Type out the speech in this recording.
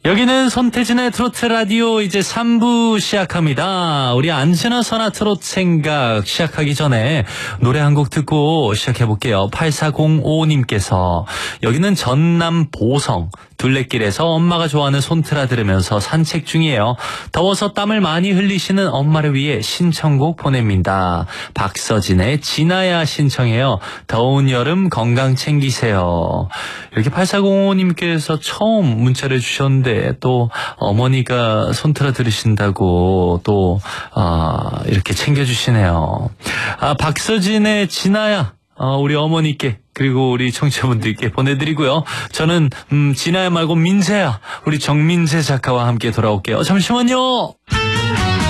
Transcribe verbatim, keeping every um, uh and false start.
여기는 손태진의 트로트 라디오 이제 삼 부 시작합니다. 우리 안즈나 선아 트로트 생각 시작하기 전에 노래 한 곡 듣고 시작해볼게요. 팔사공오님께서 여기는 전남 보성 둘레길에서 엄마가 좋아하는 손트라 들으면서 산책 중이에요. 더워서 땀을 많이 흘리시는 엄마를 위해 신청곡 보냅니다. 박서진의 진아야 신청해요. 더운 여름 건강 챙기세요. 이렇게 팔사공오님께서 처음 문자를 주셨는데 또 어머니가 손트라 들으신다고 또 아, 이렇게 챙겨주시네요. 아, 박서진의 진아야 어, 우리 어머니께 그리고 우리 청취자분들께 보내드리고요. 저는 음, 진아야 말고 민재야 우리 정민재 작가와 함께 돌아올게요. 잠시만요.